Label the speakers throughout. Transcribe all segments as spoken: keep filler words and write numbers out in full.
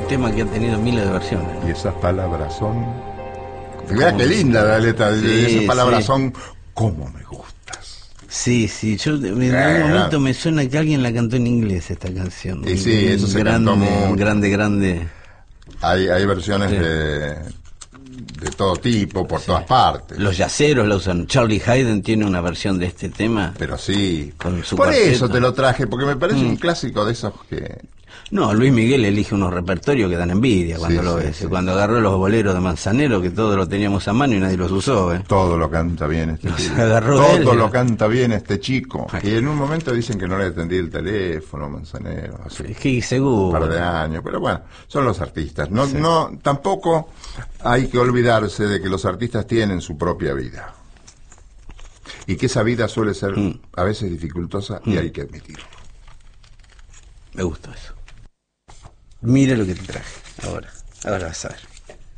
Speaker 1: tema que ha tenido miles de versiones.
Speaker 2: Y esas palabras son... Mira qué linda la letra, sí, esas palabras sí. son ¿cómo me gustas?
Speaker 1: Sí, sí, yo en eh, algún momento me suena que alguien la cantó en inglés esta canción.
Speaker 2: Y sí, eso se
Speaker 1: grande,
Speaker 2: cantó mucho.
Speaker 1: grande, grande.
Speaker 2: Hay, hay versiones sí. de, de todo tipo, por sí. todas partes.
Speaker 1: Los yaceros la usan. Charlie Haydn tiene una versión de este tema.
Speaker 2: Pero sí,
Speaker 1: con su
Speaker 2: por
Speaker 1: cuarteto.
Speaker 2: eso te lo traje, porque me parece mm. un clásico de esos que...
Speaker 1: No, Luis Miguel elige unos repertorios que dan envidia cuando sí, lo ves. Sí, sí. Cuando agarró los boleros de Manzanero, que todos los teníamos a mano y nadie los usó. ¿eh?
Speaker 2: Todo lo canta bien este
Speaker 1: los
Speaker 2: chico.
Speaker 1: Agarró
Speaker 2: todo
Speaker 1: él,
Speaker 2: lo canta bien este chico. Ay. Y en un momento dicen que no le atendí el teléfono, Manzanero. Hace
Speaker 1: sí, seguro.
Speaker 2: Un par de años. Pero bueno, son los artistas. No, sí. no, tampoco hay que olvidarse de que los artistas tienen su propia vida. Y que esa vida suele ser mm. a veces dificultosa mm. y hay que admitirlo.
Speaker 1: Me gustó eso. Mira lo que te traje ahora, ahora vas a ver.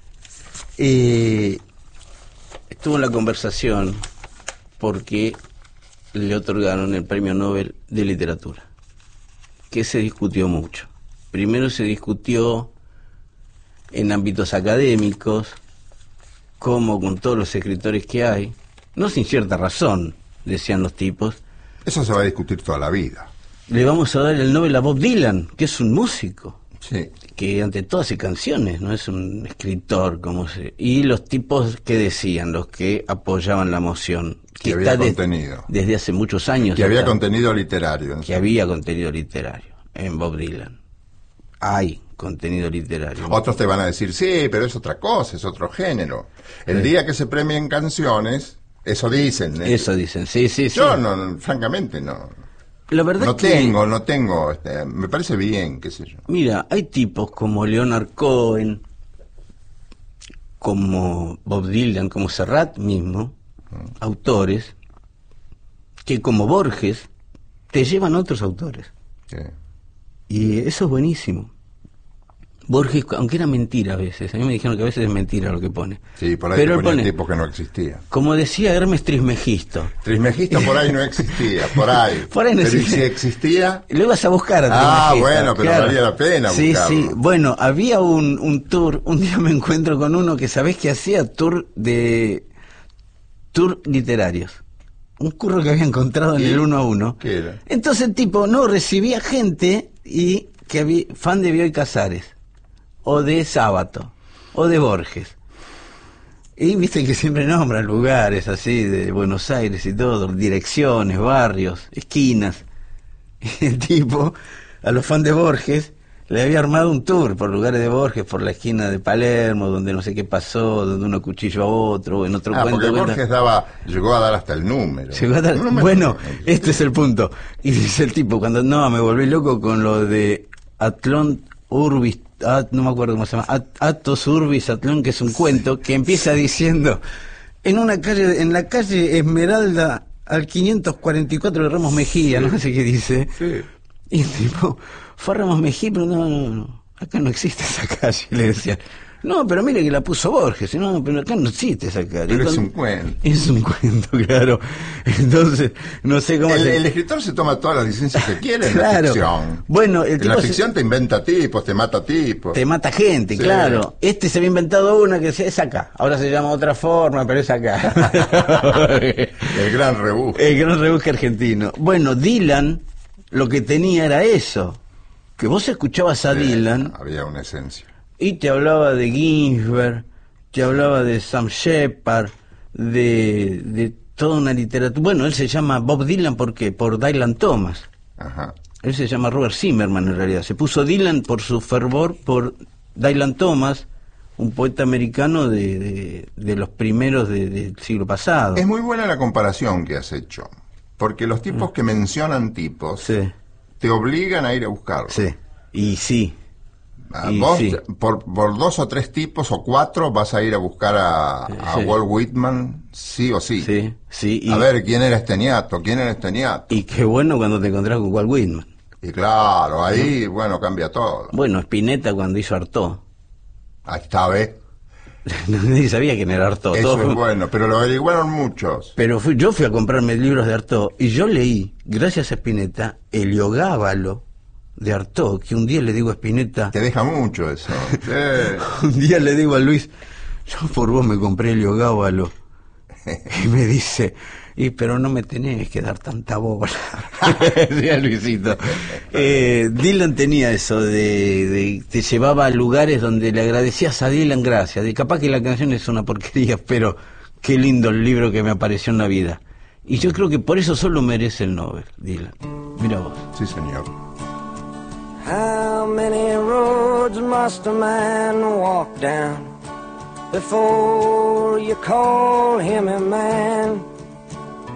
Speaker 1: Eh, estuvo en la conversación porque le otorgaron el Premio Nobel de Literatura, que se discutió mucho. Primero se discutió en ámbitos académicos, como con todos los escritores que hay, no sin cierta razón, decían los tipos.
Speaker 2: Eso se va a discutir toda la vida.
Speaker 1: Le vamos a dar el Nobel a Bob Dylan, que es un músico.
Speaker 2: Sí.
Speaker 1: Que ante todo hace canciones, no es un escritor como se... Y los tipos que decían, los que apoyaban la moción,
Speaker 2: que, que había está contenido
Speaker 1: de, desde hace muchos años,
Speaker 2: que había contenido literario,
Speaker 1: que había contenido literario en Bob Dylan. Hay contenido literario.
Speaker 2: Otros te van a decir, sí, pero es otra cosa, es otro género. El sí. día que se premien canciones, eso dicen. ¿eh?
Speaker 1: Eso dicen, sí, sí,
Speaker 2: Yo
Speaker 1: sí.
Speaker 2: no, no francamente no.
Speaker 1: La verdad
Speaker 2: no
Speaker 1: que,
Speaker 2: tengo, no tengo, este, me parece bien, qué sé yo.
Speaker 1: Mira, hay tipos como Leonard Cohen, como Bob Dylan, como Serrat mismo, mm. autores, que como Borges, te llevan a otros autores.
Speaker 2: Sí.
Speaker 1: Y eso es buenísimo. Borges, aunque era mentira a veces, a mí me dijeron que a veces es mentira lo que pone.
Speaker 2: Sí, por ahí
Speaker 1: pero
Speaker 2: ponía
Speaker 1: pone,
Speaker 2: tipos que no existían.
Speaker 1: Como decía Hermes Trismegisto.
Speaker 2: Trismegisto por ahí no existía, por ahí.
Speaker 1: por ahí no
Speaker 2: pero
Speaker 1: existía.
Speaker 2: si existía...
Speaker 1: Lo ibas a buscar a
Speaker 2: Ah,
Speaker 1: Trismegisto.
Speaker 2: bueno, pero
Speaker 1: claro.
Speaker 2: valía la pena
Speaker 1: sí,
Speaker 2: buscarlo.
Speaker 1: Sí, bueno, había un, un tour, un día me encuentro con uno que sabés que hacía tour de... tour literarios. Un curro que había encontrado en el uno a uno.
Speaker 2: ¿Qué era?
Speaker 1: Entonces el tipo, no, recibía gente y que había fan de Bioy Casares, o de Sábato, o de Borges. Y viste que siempre nombran lugares así de Buenos Aires y todo, direcciones, barrios, esquinas. Y el tipo, a los fans de Borges, le había armado un tour por lugares de Borges, por la esquina de Palermo, donde no sé qué pasó, donde uno cuchilló a otro, en otro
Speaker 2: ah,
Speaker 1: cuento.
Speaker 2: Porque
Speaker 1: cuenta.
Speaker 2: Borges daba, llegó a dar hasta el número.
Speaker 1: Llegó a dar,
Speaker 2: no me
Speaker 1: bueno,
Speaker 2: acuerdo.
Speaker 1: Este es el punto. Y dice el tipo, cuando no, me volví loco con lo de Atlón Urbis, At, no me acuerdo cómo se llama, At, Atos Urbis Atlón, que es un cuento que empieza diciendo, en una calle, en la calle Esmeralda, al quinientos cuarenta y cuatro de Ramos Mejía, sí. no sé qué dice.
Speaker 2: Sí.
Speaker 1: Y el tipo, fue a Ramos Mejía, pero no, no, no, acá no existe esa calle, le decían. No, pero mire que la puso Borges, no, pero acá no existe esa calle.
Speaker 2: Pero
Speaker 1: Entonces,
Speaker 2: es un cuento.
Speaker 1: Es un cuento, claro. Entonces, no sé cómo...
Speaker 2: El,
Speaker 1: se...
Speaker 2: el escritor se toma todas las licencias que quiere en
Speaker 1: claro.
Speaker 2: la ficción.
Speaker 1: Bueno, el
Speaker 2: en
Speaker 1: tipo
Speaker 2: la ficción
Speaker 1: se...
Speaker 2: te inventa tipos, te mata tipos.
Speaker 1: Te mata gente, sí. claro. Este se había inventado una que es acá. Ahora se llama otra forma, pero es acá.
Speaker 2: El gran rebusque.
Speaker 1: El gran rebusque argentino. Bueno, Dylan, lo que tenía era eso. Que vos escuchabas a sí, Dylan...
Speaker 2: Había una esencia.
Speaker 1: Y te hablaba de Ginsberg, te hablaba de Sam Shepard, de, de toda una literatura. Bueno, él se llama Bob Dylan, ¿por qué? Por Dylan Thomas.
Speaker 2: Ajá.
Speaker 1: Él se llama Robert Zimmerman en realidad. Se puso Dylan por su fervor por Dylan Thomas, un poeta americano de, de, de los primeros de, del siglo pasado.
Speaker 2: Es muy buena la comparación que has hecho, porque los tipos que mencionan tipos
Speaker 1: sí.
Speaker 2: te obligan a ir a buscarlos.
Speaker 1: Sí, y sí.
Speaker 2: Y vos, sí. por, por dos o tres tipos o cuatro vas a ir a buscar a, a sí. Walt Whitman, sí o sí.
Speaker 1: Sí, sí. Y,
Speaker 2: a ver, ¿quién era este ñato? ¿Quién era este ñato?
Speaker 1: Y qué bueno cuando te encontrás con Walt Whitman.
Speaker 2: Y claro, ahí, ¿no? Bueno, cambia todo.
Speaker 1: Bueno, Spinetta cuando hizo Artaud.
Speaker 2: Ahí está, ¿ves?
Speaker 1: Nadie sabía quién era Artaud.
Speaker 2: Eso
Speaker 1: todo
Speaker 2: es bueno, pero lo averiguaron muchos.
Speaker 1: Pero fui, yo fui a comprarme libros de Artaud y yo leí, gracias a Spinetta, Heliogábalo de Artaud, que un día le digo a Spinetta...
Speaker 2: Te deja mucho eso. Sí.
Speaker 1: Un día le digo a Luis, yo por vos me compré el Gábalo. Y me dice, y pero no me tenés que dar tanta bola. Decía Luisito. Eh, Dylan tenía eso, de, de te llevaba a lugares donde le agradecías a Dylan gracias. De capaz que la canción es una porquería, pero qué lindo el libro que me apareció en la vida. Y yo creo que por eso solo merece el Nobel, Dylan. Mira vos.
Speaker 2: Sí, señor.
Speaker 3: How many roads must a man walk down before you call him a man?